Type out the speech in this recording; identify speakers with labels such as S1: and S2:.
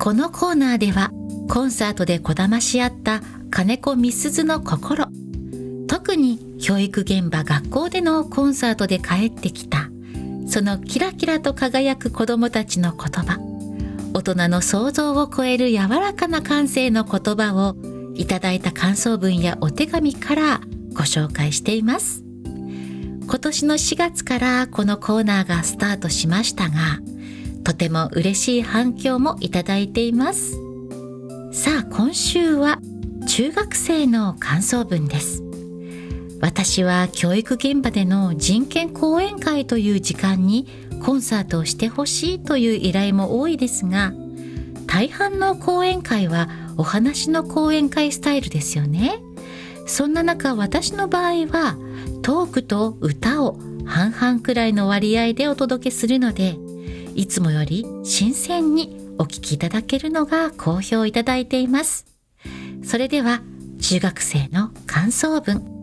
S1: このコーナーではコンサートでこだまし合った金子みすずの心、特に教育現場学校でのコンサートで帰ってきたそのキラキラと輝く子どもたちの言葉、大人の想像を超える柔らかな感性の言葉をいただいた感想文やお手紙からご紹介しています。今年の4月からこのコーナーがスタートしましたが、とても嬉しい反響もいただいています。さあ今週は中学生の感想文です。私は教育現場での人権講演会という時間にコンサートをしてほしいという依頼も多いですが、大半の講演会はお話の講演会スタイルですよね。そんな中、私の場合はトークと歌を半々くらいの割合でお届けするので、いつもより新鮮にお聞きいただけるのが好評いただいています。それでは中学生の感想文。